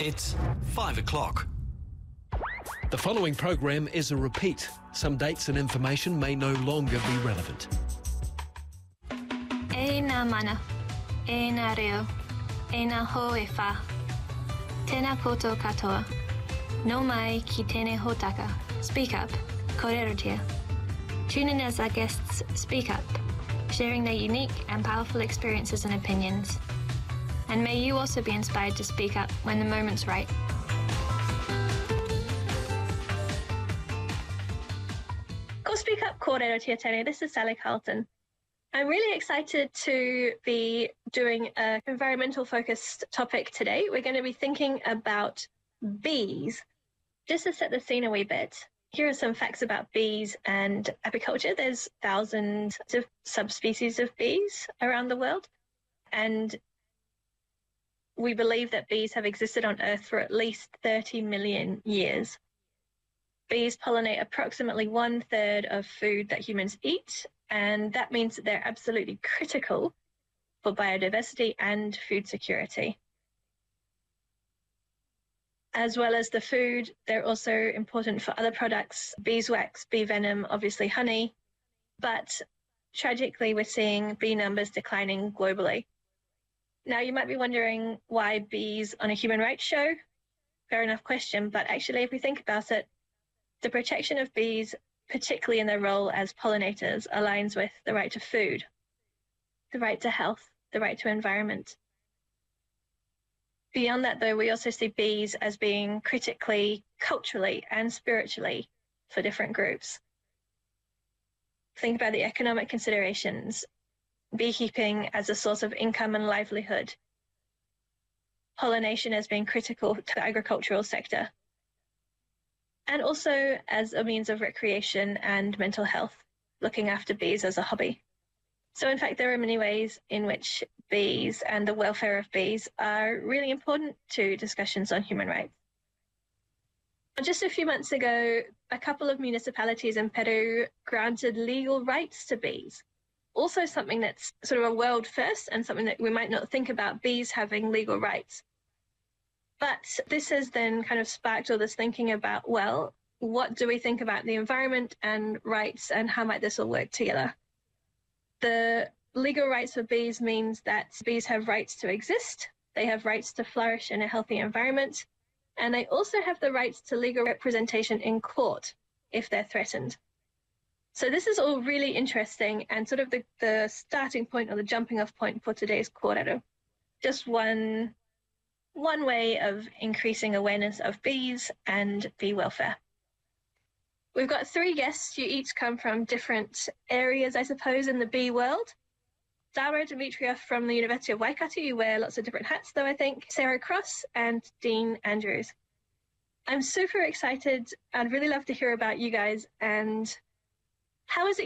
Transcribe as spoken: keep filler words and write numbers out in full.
It's five o'clock. The following program is a repeat. Some dates and information may no longer be relevant. E nā mana, e nā reo, e nā ho e whā. Tēnā koutou katoa. No mai ki tēnei hōtaka. Speak up, kōrerotia. Tune in as our guests speak up, sharing their unique and powerful experiences and opinions. And may you also be inspired to speak up when the moment's right. Ko Speak Up, kōrerotia tēnei. This is Sally Carlton. I'm really excited to be doing an environmental focused topic today. We're going to be thinking about bees. Just to set the scene a wee bit, here are some facts about bees and apiculture. There's thousands of subspecies of bees around the world, and we believe that bees have existed on Earth for at least thirty million years. Bees pollinate approximately one third of food that humans eat, and that means that they're absolutely critical for biodiversity and food security. As well as the food, they're also important for other products, beeswax, bee venom, obviously honey. But tragically, we're seeing bee numbers declining globally. Now, you might be wondering why bees on a human rights show? Fair enough question, but actually, if we think about it, the protection of bees, particularly in their role as pollinators, aligns with the right to food, the right to health, the right to environment. Beyond that, though, we also see bees as being critically, culturally and spiritually for different groups. Think about the economic considerations, beekeeping as a source of income and livelihood, pollination as being critical to the agricultural sector, and also as a means of recreation and mental health, looking after bees as a hobby. So in fact, there are many ways in which bees and the welfare of bees are really important to discussions on human rights. Just a few months ago, a couple of municipalities in Peru granted legal rights to bees. Also something that's sort of a world first and something that we might not think about, bees having legal rights. But this has then kind of sparked all this thinking about, well, what do we think about the environment and rights, and how might this all work together? The legal rights for bees means that bees have rights to exist, they have rights to flourish in a healthy environment, and they also have the rights to legal representation in court if they're threatened. So this is all really interesting and sort of the, the starting point or the jumping off point for today's kōrero. Just one, one way of increasing awareness of bees and bee welfare. We've got three guests. You each come from different areas, I suppose, in the bee world. Dara Dimitrieff from the University of Waikato. You wear lots of different hats, though, I think. Sarah Cross and Dean Andrews. I'm super excited. I'd really love to hear about you guys. And how is it